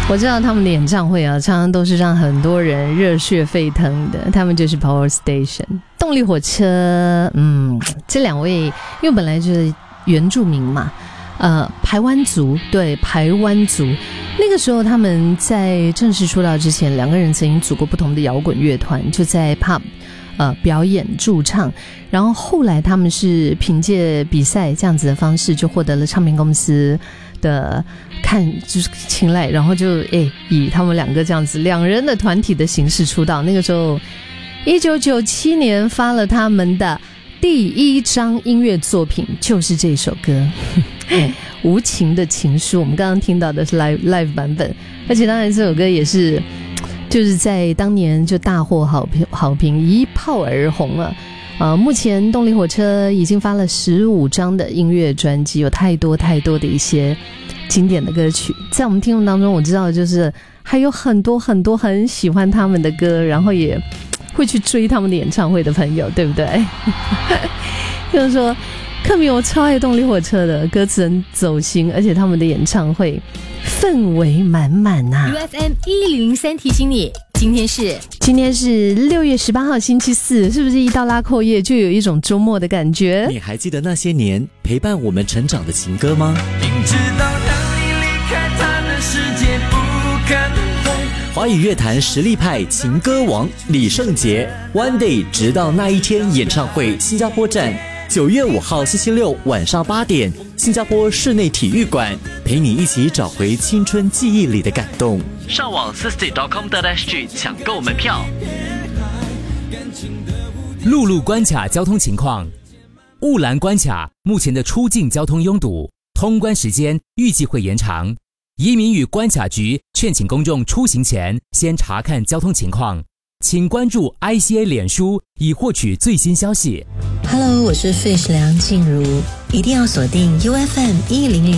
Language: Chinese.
我知道他们的演唱会啊，常常都是让很多人热血沸腾的。他们就是 Power Station 动力火车。这两位因为本来就是原住民嘛，排湾族，对，排湾族。那个时候他们在正式出道之前，两个人曾经组过不同的摇滚乐团，就在 pub表演驻唱，然后后来他们是凭借比赛这样子的方式，就获得了唱片公司的就是青睐，然后就以他们两个这样子两人的团体的形式出道。那个时候1997年发了他们的第一张音乐作品，就是这首歌无情的情书。我们刚刚听到的是 live 版本，而且当然这首歌也是就是在当年就大获好评，一炮而红了。目前动力火车已经发了15张的音乐专辑，有太多的一些经典的歌曲。在我们听众当中，我知道就是还有很多很喜欢他们的歌，然后也会去追他们的演唱会的朋友，对不对？就是说克明，我超爱动力火车的，歌词很走心，而且他们的演唱会氛围满满啊。 UFM 1003提醒你，今天是 6月18号星期四，是不是一到拉扣夜就有一种周末的感觉？ 你还记得那些年陪伴我们成长的情歌吗？ 明知道让你离开他的世界不可能。 华语乐坛实力派情歌王李圣杰 One Day 直到那一天演唱会新加坡站，9月5号星期六晚上8点，新加坡室内体育馆，陪你一起找回青春记忆里的感动。上网 sisty.com.sg 抢购门票。 陆路关卡交通情况：雾兰关卡目前的出境交通拥堵，通关时间预计会延长。移民与关卡局劝请公众出行前先查看交通情况，请关注 ICA 脸书以获取最新消息。 Hello， 我是 Fish 梁静茹，一定要锁定 UFM 1006